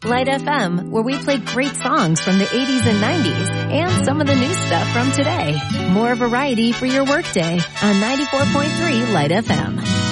Light FM, where we play great songs from the 80s and 90s and some of the new stuff from today. More variety for your workday on 94.3 Light FM.